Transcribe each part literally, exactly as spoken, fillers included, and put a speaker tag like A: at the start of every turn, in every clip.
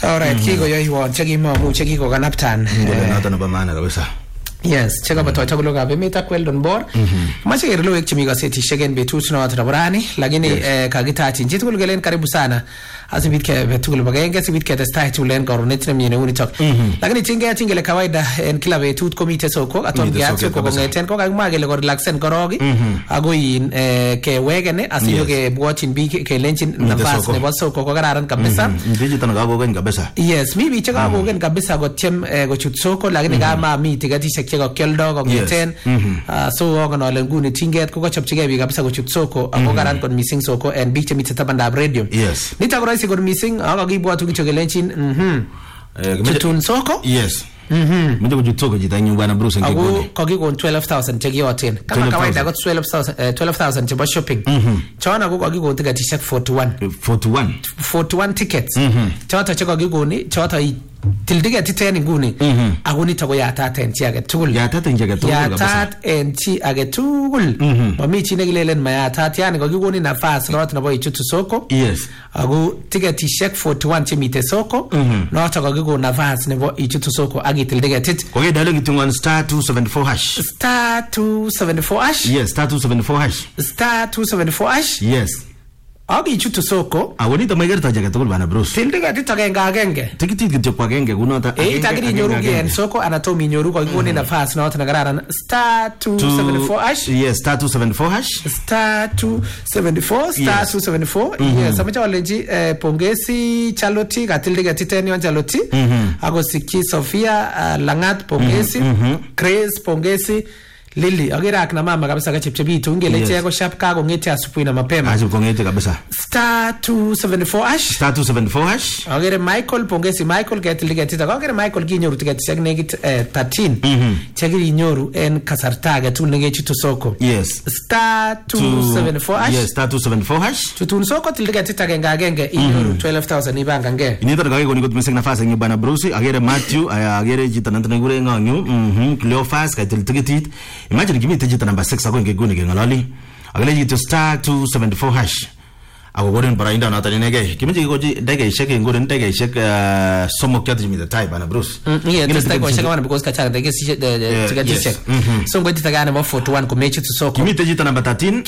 A: All right, kiko yoiwon chekimamu chekikokanaptan.
B: Ngole noto nebo maana kabisa.
A: Yes, cheka bato chakolo kabe meta kweldon bor. Mache gerlo ek chimi gazetishek en betut noto na burani, lakini kagitachi njitu kulgelen karibu sana. Asibit ke betul bagenge asibit ke testai tulen karonet na mine unitok. Lakini chinge chinge le kawaida en kila betut komite soko aton giatso ko ngeten ko kagmagele ko relaxen korogi ago in ke wegene asiyo ke bwachin bi ke lenchin nafas ne baso ko kararan kabisa.
B: Ndiji tan gago gen kabisa.
A: Yes, mi bi chaka gago gen kabisa go chem go chut soko lakini kama mi tigatishek cheko keldo ko ngeten so ogono le nguni tinget ko chapchige bi kabisa go chut soko ago karan kon missing soko en bi chemi tabanda radio.
B: Yes.
A: Nitagora sigor missing aga gibwa tukichogelenchin mhm eh chutun soko.
B: Yes. Mhm mje kujutoko jitanyu bwana Bruce ngikoni
A: ago kokikon twelve thousand chekiyoten kama kawaida got twelve thousand twelve thousand chebo shopping chona go kokikon tiketishek forty-one
B: forty-one
A: forty-one tickets chota chekokikoni chota tildige titen nguni agoni tago yatat en chi age tugul
B: yatat en chi age tugul
A: yatat en chi age tugul mami chi negilelen mayatat yani kokikoni nafas lot na boy chutu soko.
B: Yes,
A: ago tiketishek forty-one chemite soko not kokikon nafas nebo ichutu soko agi tildige tit
B: koke dalo kitungon star two seventy-four hash
A: star two seventy-four hash.
B: Yes, star two seventy-four hash
A: star two seventy-four hash.
B: Yes,
A: agi chutu soko
B: awoni to magerta jaga tugul bana Bruce
A: tildige tit agenga agenge
B: tikitit kityo kwa genge kunota
A: eh tagiri nyoru gen soko anatomi nyoru ko ngone nafas na watu nagararan star two seventy-four hash.
B: Yes, star two seventy-four hash
A: star two seventy-four star two seventy-four. Yes, amacha walenji pongesi Charlotte katildige titeni on Charlotte ago siki Sofia Langat pongesi Grace pongesi Lily agira akina mama kabisa kachepchebitu ngeleche yako sharp kago ngete asubuhi na mapema
B: aje kongete kabisa
A: star two seventy-four hash
B: star two seventy-four hash
A: agira Michael pongesi Michael ketildige tita agira Michael kinyoru ticket check negit thirteen chagiri nyoru en kasartaga tu nege chutu soko.
B: Yes,
A: star two seventy-four hash.
B: Yes, star two seventy-four hash
A: chutu soko tildige tita genga agenge inyoru twelve thousand ibanga nge
B: inita gaga ko nikot mising nafasi ngi bana Bruce agira Matthew agira jitanantana gure nganyu mhm Cleophas katiltige tit. Imagine give me digit number six ago ngeguni ngalali agale yito star two seventy-four hash ago goren parainda na tani nege kimiji ko ji dege sheke ngoren dege shek somo kyati mi the type bana Bruce
A: yeah this type sheke wana because kacha dege si dege shek so ngoti tagana mo forty-one ko mechi to soko
B: kimi digit number thirteen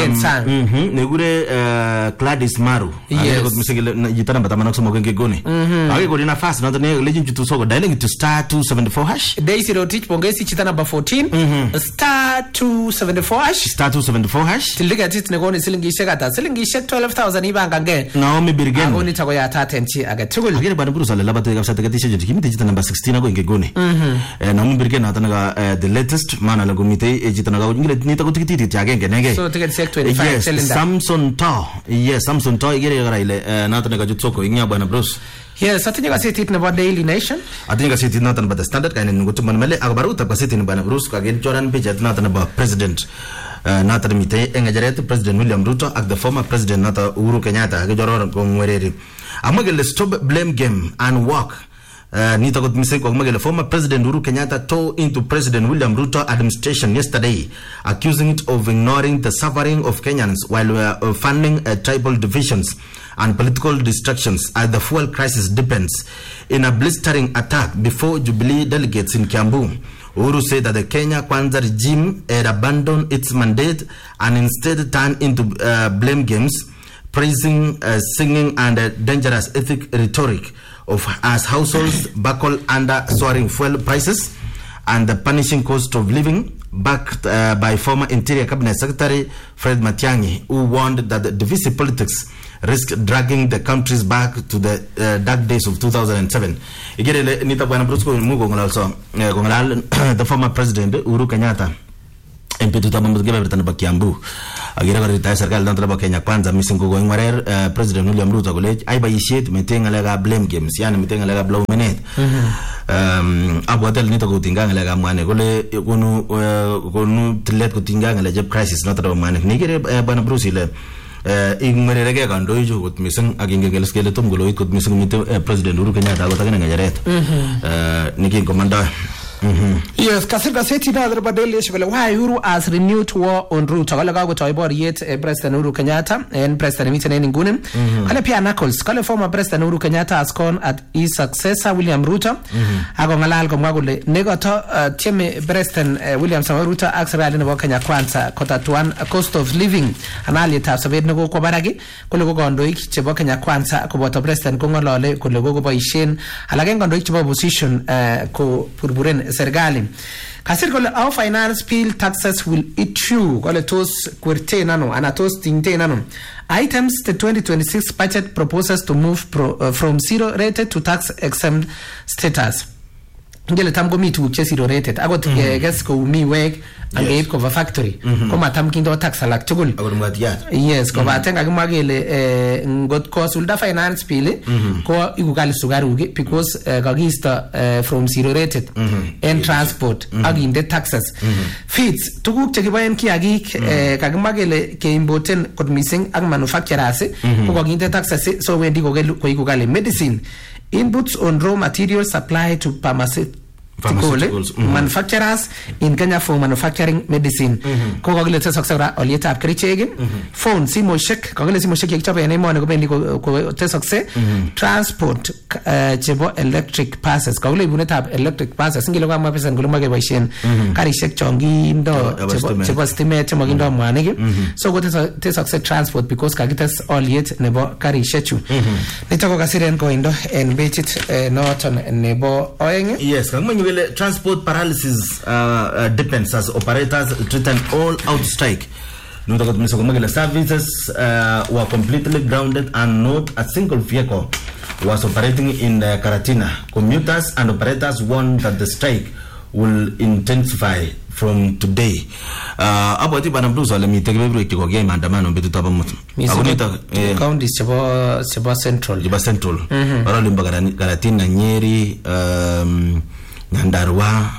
B: mhm negure Gladys Maru agale ko misegele jita number tamana somo ngeguni age gorina fast na tani legend to soko dialing to star two seventy-four hash
A: Daisy Rotich pongesi chita number fourteen star two seventy-four hash
B: star two seventy-four hash
A: tilika tit negoni silingi sheka ta silingi shek twelve thousand ibanga nge
B: Naomi Birgen
A: agoni tako ya tatenchi agatugul
B: agere bana Bruce ala labate kabisa tagatisha jiti kimi digit number sixteen ago ngegoni eh Naomi Birgen atanaga the latest mana la gomite ejitanaga ngile nita ko tikiti ti agenge nege
A: so ticket sek twenty-five cylinder
B: Samson To yes Samson To igere gara ile natanaga jutsoko inya bana Bruce.
A: Yes, atinya gaseti itna ba Daily Nation
B: atinya gaseti natana ba the Standard kaine ngutumana mele agabaru ta gaseti bana Bruce ka gen joran page natana ba president nata mite engajarete President William Ruto ak the former president nata Uhuru Kenyatta ke joror ko ngwereri amagele stop blame game and walk nita got mise ko amagele former president Uhuru Kenyatta tore into President William Ruto administration yesterday accusing it of ignoring the suffering of Kenyans while uh, funding uh, tribal divisions and political distractions as the fuel crisis deepens in a blistering attack before Jubilee delegates in Kiambu. Uhuru said that the Kenya Kwanza regime had abandoned its mandate and instead turned into uh, blame games, praising, uh, singing, and uh, dangerous ethnic rhetoric of as households buckle under soaring fuel prices and the punishing cost of living, backed uh, by former Interior Cabinet Secretary Fred Matiang'i, who warned that the divisive politics risk dragging the countries back to the uh, dark days of two thousand seven. Igere nita bwana Bruce ko mugo ngala also ngala the former president Uhuru Kenyatta M P tutambo ngebe betana ba Kiambu agira ga retire serikali ndantara ba Kenya Kwanza missing ko ngwarer President William Ruto college ai ba yishet metenga lega blame games yani metenga lega blow minute um abwatel nita ko tinga lega mwane kole kunu kunu tlet ko tinga lega crisis nata mwane nigere bwana Bruce ile eh ingmerege kando ijo kot mising agingegel skele tom goloit kot mising mite President Uhuru Kenyatta ko tagena ngajaret eh niki komanda
A: Yes, kasir kaseti na the Daily Nation kole why Uhuru has renewed war on Ruto. Kale kago toy boriet eh, President Uhuru Kenyatta and President Miten Ngune. Kale pia Knuckles, kale former President Uhuru Kenyatta has gone at his successor William Ruto. Ako ngalal komwa kole negoto uh, tieme President uh, William Samoei Ruto aksirali nebo Kenya Kwanza kotatuan cost of living analietab sobet neko kwa baraki kole ko kandoik chebo Kenya Kwanza koboto President kongolole kole ko boisien alage kandoik chebo opposition uh, ko purburen serikali. Kasir kole our finance bill taxes will issue kole tos kwerte nano ana tos tinte nano items the twenty twenty-six budget proposes to move pro, uh, from zero rated to tax exempt status. Ngele tam ko mi tuguk che zero rated agot guess ko mi wek angeip ko factory ko matam kindo tax alak tugul
B: agor matiat
A: yes ko batenga kimwa kele ngot ko sulda finance bill ko igugal sugarugi because kagisto from zero rated and transport aginde taxes fees tuguk che kiboen kiagik kagimwa kele ke importen kot missing ak manufacturers ko kaginde taxes so wendi ko igugal medicine inputs on raw materials supply to pharmaceutical
B: Pharmaceuticals, mm-hmm.
A: manufacturers in Kenya for manufacturing medicine. Ko kagile tesa saksara olietab kerichek, phone simoshek, kagile simoshek yekichobe en emoni kobendi ko tesakse, transport chebo electric passes, kagile ibunetab electric passes ngile kwa mapesa ngule mwake boisien karishek chongindo chebo stimet chemakindo mwanik. So ko tesakse transport because kagites oliet nebo karishek chu. Nitako kasiren ko indo en bechit noton nebo oeng.
B: Yes, kagile transport paralysis uh, uh, depends as operators threaten all out strike. Services uh, were completely grounded and not a single vehicle was operating in uh, Karatina. Commuters and operators warned that the strike will intensify from today. Uh, aboti bana blues wale mi tegebe break ko game andamano betu taba mut.
A: Agonita county sebo sebo central.
B: Sebo central. Ora limba Karatina Nyeri um Nyandarua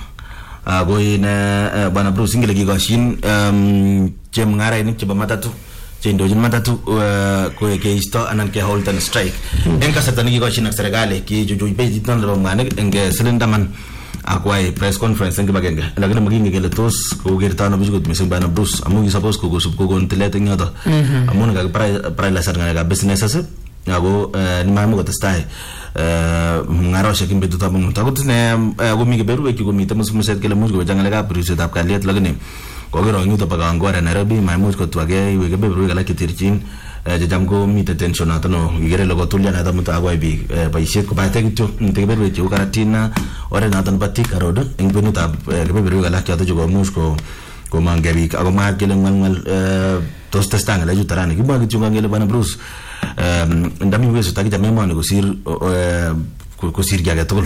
B: agoina bana bro single gigoshin um jem ngara ni cheba matatu chendo jin matatu ko ke isto anan ke holden strike en ka satani gigoshin ak serikali ki juju be jitan ro ngane enge silindaman akwai press conference ngi bagenge lagina magingi gele tos ko gertano bijugot mising bana bros amungi suppose ko go sub ko gon telete ngodo amun ga pra pra la sarngana ga businesses ago ni mamu ko testai ngaro shekin betu tabung tagut ne ago mi geberu ki go mi tamus muset kele mus go jangale ga priset ap kaliet lagane ko gero nyu to paga ngora Nairobi mamu ko twage we geberu ga lakitirchin jam go mi tension atano igere logo tulia na tamu ago bi paiset ko baite gitu te geberu ki Karatina ore na tan batika road ingbenu tab geberu ga lakya to go mus ko ko mangebi ago ma kele ngal tos testanga la jutarane ki ba gitu ngale bana Bruce um ndami weso takija memo ne kusir kusir gaga tol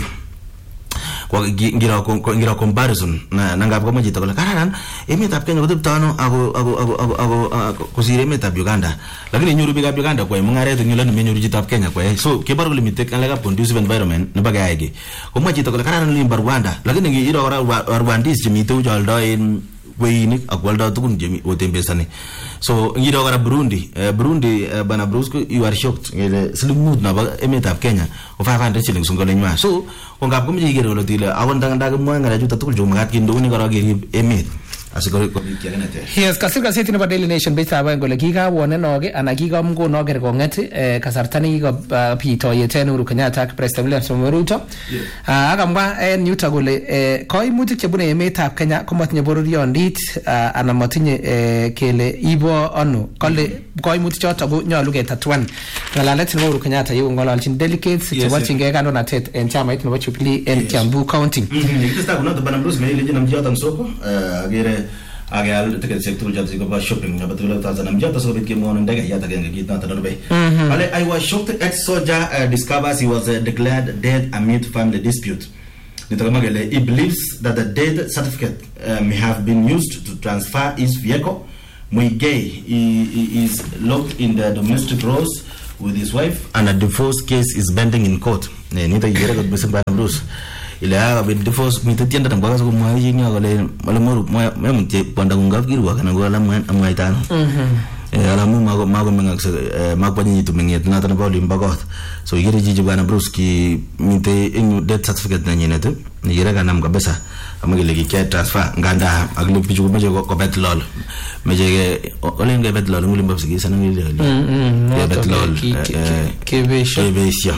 B: ko ngira ko ngira comparison na nanga ko majita ko kararan emetap Kenya ko tano ago ago ago ago kusir emetap Uganda lakini nyuru biga Uganda ko mungare to nyula ne nyuru jitap Kenya ko so ke baro limite kan laga conducive environment ne baga yake ko majita ko kararan limbar Rwanda lakini ngira ora Rwandis jimito jaldo in weyini akwalda tukun jemi otembesani so ngira gara Burundi uh, Burundi uh, bana Brusco you are shocked ngele silimud na ba emetap Kenya o five hundred shillings ngole nywa so ko ngap ko mi gere lo tile awon dang dang mo ngara juta tukul jo magat kindo ni gara gere emet asikore ko kiaganate
A: yes kasika seti ne Daily Nation beta ba ngole giga wone noge ana giga mgo noger ko ngati eh, kasartani go uh, pito yeten Uhuru Kenyatta President William Samoei Ruto aga mwa en nyuta gole eh, ko imuti chebune emetap Kenya ko matinye bororiondit uh, ana matinye eh, kele ibo ono kole ko imuti choto go nyalu getatuan ngalalet ne Uhuru Kenyatta yu ngolalchin delegates che wachinge kando na tet en chama itu no Jubilee en Kiambu County
B: ikista kuna bana Bruce me ile jina mjata msoko agere agal teke sector jati ko ba shopping na batula ta nam jata so bit ke mo ndega ya ta genge kitna ta dorbe ale I was shocked at soldier uh, discovers he was uh, declared dead amid family dispute. Nitakamagele he believes that the death certificate uh, may have been used to transfer his vehicle. Muigai he, he is locked in the domestic rows with his wife and a divorce case is pending in court. Nita yere ko bese ba Bruce ila with divorce mi tetienda tambaka so mwa yinga gole malamoru mwa mte panda ngafkiru kana gola mwa amwa itano alamu mago mago mengakse magbanyi tu menget na tan bawli mbagot so yiri jiji bana Bruce ki minte inu death certificate na nyene tu ni yira ganam kabisa amagile ki ke transfer nganda aglu pichu meje ko bet lol meje olen ge bet lol nguli mbabsi ki sanan ngili ge bet lol
A: ke besha
B: ke besha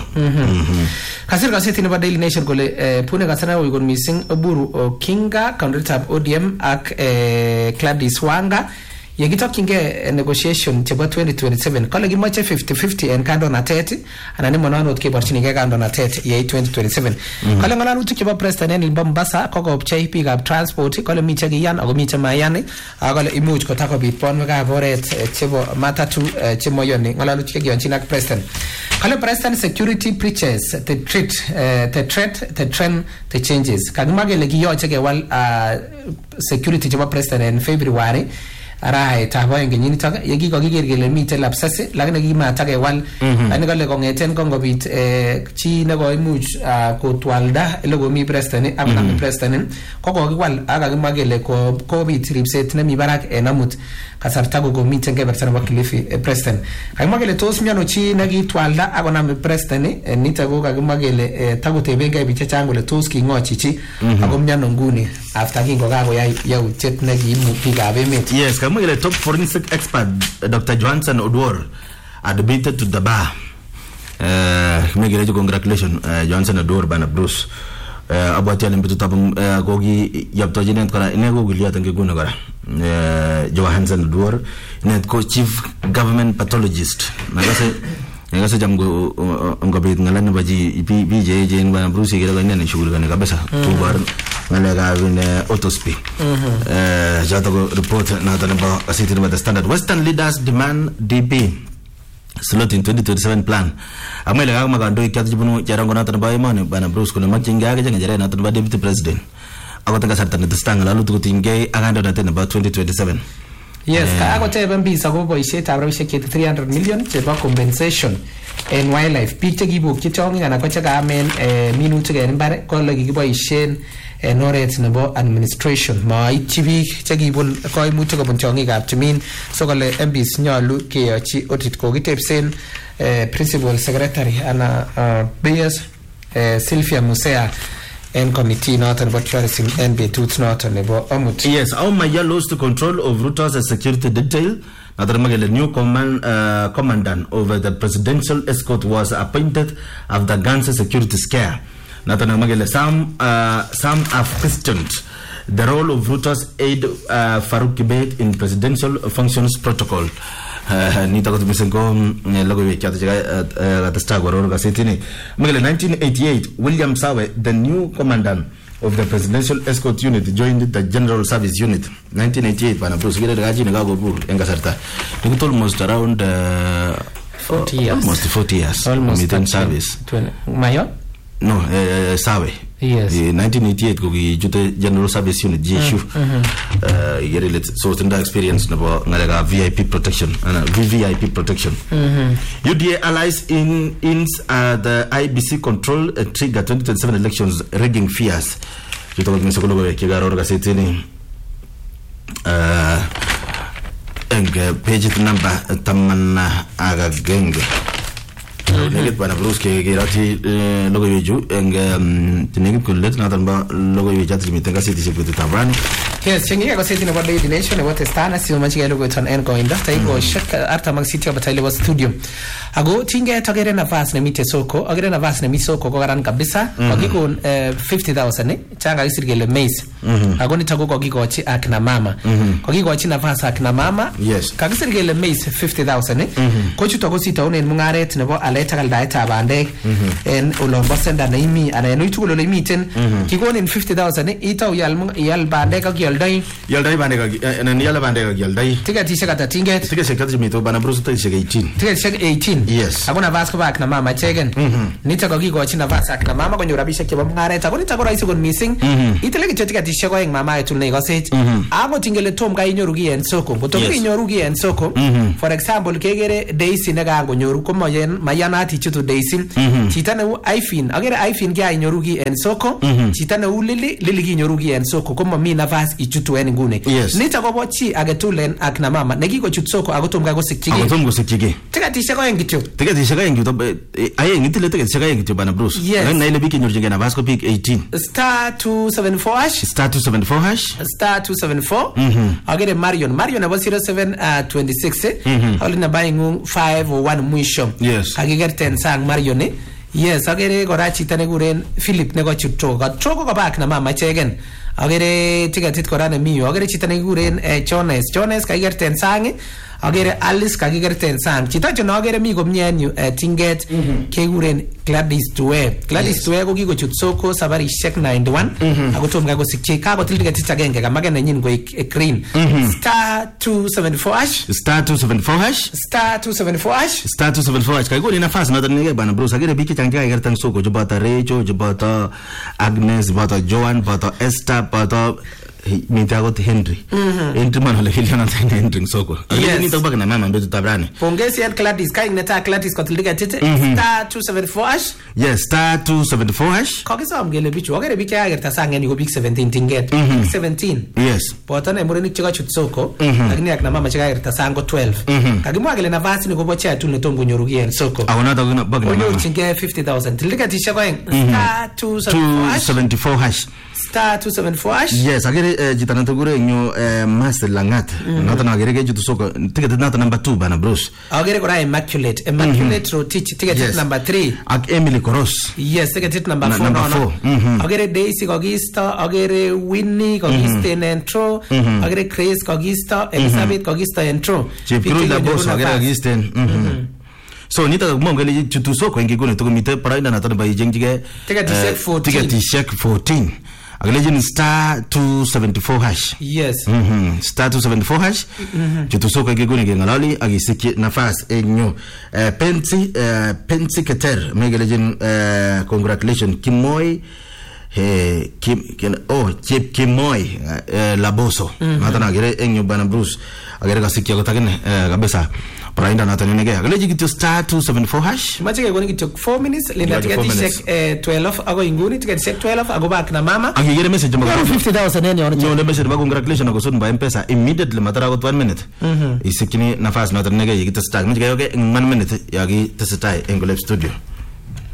A: kasir kaseti ne ba Daily Nation gole pune kasana wi gon missing Oburu Kinga countertap O D M ak Gladys Wanga yegitokinge negotiation chebo twenty twenty-seven kole gimoche fifty fifty en kando na tete anani monano tkeborchinige kando na tete ye twenty twenty-seven kole ngalalutik chebo president en Mombasa kokopchei biik ab transport kole miche giyan ako miche mayan akole imuch kotakobit bonwekab oret chebo matatu chemoyoni ngalalutik chekiyonjin ak president kole president security preaches the threat the threat the trend the changes kagimagele giyoche kewal security chebo president en February arai tabo engeni nitoka yegi ko giger gele mite lapsase lakini gimata ke wal ani kole kongeten kongobit eh chi ne ko imuch kotwalda logo mi president amna mi president ko ko giwal aga gimagele ko ko bit ripset ne mi barak enamut kasarta go mite nge bersana bakilifi president kai magele tos miano chi ne gitwalda agona mi president nita go gimagele tagote benga biche chango le tos ki ngochi chi ago miano nguni after kingo gago ya ya uchet ne gimu piga bemet
B: yes the top forensic expert Doctor Johnson Odwor admitted to the bar. Uh, congratulations, uh, Johnson Odwor bana Bruce. Uh, about telling me to tap gogi yaptojinen kora inego gilia tangi guna kora. Johansson Odwor, net co-chief government pathologist. Nagase nagase jam go ngobit ngalan baji B J J bana Bruce gira ganya ne shugul gane kabisa. Tubar ngalaga win autospeak. Uh, Jatago report na tanaba asiti na the Standard. Western leaders demand D B slot in twenty twenty-seven plan. Amele ga magando ikyatu bunu jarango na tanaba imane bana Bruce kuna machinga ga janga jare na tanaba deputy president. Akotanga sarta na tstanga lalu tukutinge aganda na tanaba twenty twenty-seven.
A: Yes, ka akote bambisa go boise tabra bisheke three hundred million cheba compensation en wildlife picture gibu kitongi ana kocha ga men minutu ga mbare ko lagi giboishen en oret nebo administration ma itv chegibun ko imuche kobun tiongi gab timin so kole M Ps nyalu keyochi audit ko gitepsen principal secretary ana B S Sylvia Musea and committee not and what tourism and be tooth not and about amut.
B: Yes, our Maya lost the control of Ruto's security detail. The new command, uh, commandant over the presidential escort was appointed after Gan's security scare. Some, uh, some have questioned the role of Ruto's aide uh, Farouk Kibet in presidential functions protocol. Nita ko tumisengo logo yekiata jaga atasta gororo gasetini magale nineteen eighty-eight William Sawe, the new commandant of the presidential escort unit, joined the general service unit nineteen eighty-eight bana Bruce gele gaji ne gago bur engasarta it almost around uh,
A: forty years
B: almost forty years
A: almost
B: in service
A: mayor
B: no uh, Sawe.
A: Yes.
B: The nineteen eighty-eight go jute general service unit G S U. Uh yere let so tunda experience no ngalaga V I P protection and V V I P protection. Mm-hmm. U D A allies in in uh, the I B C control uh, trigger twenty twenty-seven elections rigging fears. Jute ko misokolo go kigaro gasetini uh eng page number tamanna aga genge. Negit bana Bruce ke gerati logo yeju eng tinegit kullet na tanba logo yeju trimitenga city security tabrani.
A: Yes, chengi ko city no body nation what stana si machi ga logo ton en go inda tai go shak arta mag city of Batile was studio. Ago tinge tagere na vas na mite soko, agere na vas na mi soko ko garan kabisa. Ko fifty thousand ne changa isirgele maze. Ago ni tago ko gigo chi akna mama. Ko gigo chi na vas akna mama.
B: Yes.
A: Ka isirgele maze fifty thousand ne. Ko chuto ko sita unen mungaret ne bo aleta kal daita bande en ulombo senda na imi ana eno itugo lo imiten kigo nen fifty thousand ne ita yal yal bande ka yaldai
B: yaldai bande ka en yal bande ka yaldai
A: tigati shaka tinget
B: tigati shaka mito bana Bruce tai shaka eighteen
A: tigati shaka eighteen
B: yes
A: agona vasko bak na mama chegen nita ko gigo china vasak na mama ko nyura bisha ke bamngare ta ko nita ko raisi gon missing itele ke tigati shaka eng mama etul ne goset ago tingele tom ka inyoru gi en soko ko to gi inyoru gi en soko for example kegere daisy ne ga go nyoru ko mayen mayana naat ichutu Daisy chito neu Ifin agere Ifin kia inyoru ki en soko chito neu Lily Lily ki inyoru ki en soko komo mi nafas ichutu en nguni nito kobo chi agetulen ak na mama nekikochut soko akotom ka kosikchige
B: akotom kosikchige
A: tiketishek oeng kityo
B: tiketishek oeng kityo aye ngitile tiketishek oeng kityo bana Bruce na ile biki nyorjige nafas ko bik eighteen
A: star two seven four hash
B: star two seven four hash
A: star two seven four agere Marion Marion abo zero seven twenty-six holi na bayingung five oh one mwisho kakikerten sang Marion eh yes agere kora chito nekuren Philip nekochut Trogo Trogo kobak na mama chegen agere tiketit kora nemiyo agere chito nekikuren Jones Jones kakikerten sang agere Alice kakikerten sang chito chono agere mi komye en yu tinget kekuren Gladys Due Gladys Due ko kikochut soko sabarishek ninety-one akotom ka kosikchi kakotil tiketit agenge kamake nenyin koik green star two seven four hash
B: star two seven four hash
A: star two seven four hash
B: star two seven four hash kaikoni nafasi noto nige bana Bruce agere biki changa kikerten soko jobata Rejo jobata Agnes jobata Joan jobata Esther jobata Mitagot Henry Henry man ole hiliona tena Henry soko ni tabaka na mama mbetu tabrani
A: pongezi ya Gladys kai neta Gladys kotilika tete star two seven four hash
B: yes star two seven four hash
A: kokisa amgele bichu agere biki agerta sangeni ko big seventeen tinget seventeen
B: yes
A: potana emureni chika chut soko lakini akina mama chika agerta sango twelve kagimwagele nafasi ni kobocha atu ne tongo nyorugi soko
B: awona ta kuna bagna
A: mama chinge fifty thousand tilika tisha kwa star two seven four
B: hash
A: star two seven four hash
B: yes agere jitana togure nyo master langat nata na agere jitu soko ticket nata number two bana Bruce
A: agere kora Immaculate Immaculate Rotich ticket number three
B: ak Emily Koros
A: yes ticket number four no agere Daisy Kogista agere Winnie Kogista entro agere Grace Kogista Elizabeth Kogista entro
B: Chipkuru boss agere Kogista so nita kumongele jitu soko ngikone tukumite paraida na tano bayijengige
A: ticket fourteen
B: ticket check fourteen Agilejin star two seventy-four hash.
A: Yes.
B: Mhm. Star two seventy-four hash. Jitu soko ngikone ngalali agisiki nafas enyo uh, pensi uh, pensi keter megelejin uh, congratulations Kimoi eh kim ken oh chip Kimoi uh, Laboso nata na agere enyo bana Bruce agere kasikia kotagene uh, kabisa Prainda nata ninege ageleji kitu star two seven four hash
A: machike goni kitu four minutes linda tiketi check eh, twelve ago inguni tiketi check twelve ago back na mama
B: agigere message mbaga
A: fifty thousand eni ono
B: nyole message mbaga congratulations ago sod mba M-Pesa immediately matara go one minute mhm isikini nafasi nata ninege yigita start mchike yoke in one minute yagi tesitai Engolep studio